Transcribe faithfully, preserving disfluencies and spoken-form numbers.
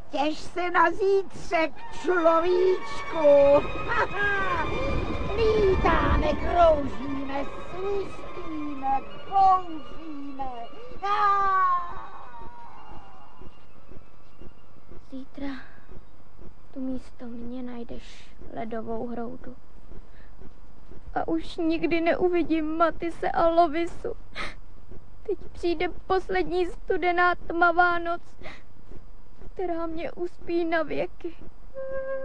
Těž se na zítřek, človíčku. Lítáme, kroužíme, svistíme, bouříme. Zítra tu místo mě najdeš ledovou hroudu. A už nikdy neuvidím Matise a Lovisu. Teď přijde poslední studená tmavá noc, která mě uspí na věky.